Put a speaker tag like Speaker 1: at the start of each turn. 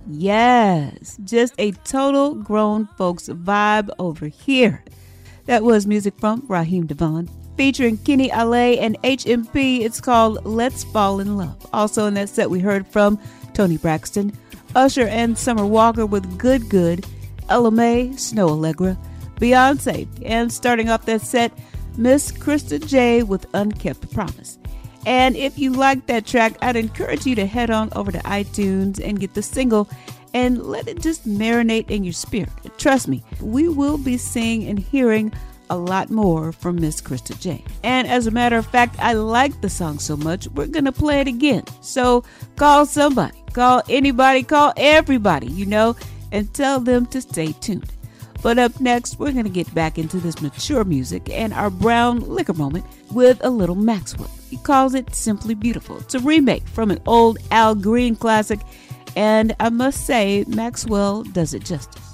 Speaker 1: Yes, just a total grown folks vibe over here. That was music from Raheem Devon featuring Kenny Ale and HMP. It's called Let's Fall in Love. Also in that set we heard from Tony Braxton, Usher and Summer Walker with Good Good, Ella Mai, Snow Allegra, Beyonce, and starting off that set, Miss Krista J with Unkept Promise. And if you like that track, I'd encourage you to head on over to iTunes and get the single and let it just marinate in your spirit. Trust me, we will be seeing and hearing a lot more from Miss Krista J. And as a matter of fact, I like the song so much, we're going to play it again. So call somebody, call anybody, call everybody, and tell them to stay tuned. But up next, we're going to get back into this mature music and our brown liquor moment with a little Maxwell. He calls it Simply Beautiful. It's a remake from an old Al Green classic, and I must say, Maxwell does it justice.